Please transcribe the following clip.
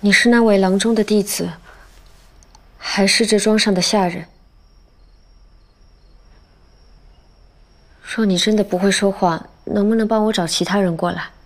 你是那位郎中的弟子，还是这庄上的下人？若你真的不会说话，能不能帮我找其他人过来？